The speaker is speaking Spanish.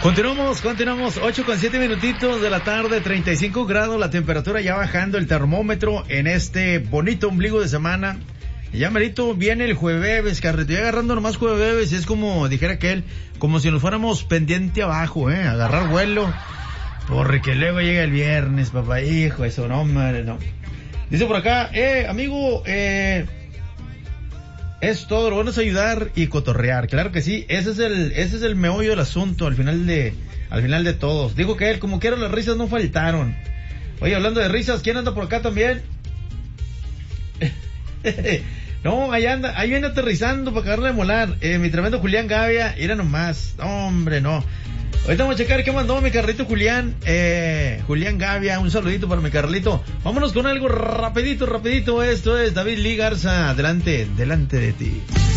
Continuamos, 8:07 minutitos de la tarde, 35 grados, la temperatura ya bajando el termómetro en este bonito ombligo de semana. Y ya merito viene el jueves, carrito, ya agarrando nomás jueves, es como dijera aquel, como si nos fuéramos pendiente abajo, agarrar vuelo, porque luego llega el viernes, papá, hijo, eso no, madre, no. Dice por acá, amigo, es todo, lo bueno es ayudar y cotorrear, claro que sí, ese es el meollo del asunto, al final de todos. Digo que él, como quiera, las risas no faltaron. Oye, hablando de risas, ¿quién anda por acá también? No, ahí viene aterrizando para acabarle de molar, mi tremendo Julián Gavia, mira nomás, hombre, no. Ahorita vamos a checar qué mandó mi Carlito Julián Gavia, un saludito para mi Carlito. Vámonos con algo rapidito, esto es David Lee Garza, delante de ti.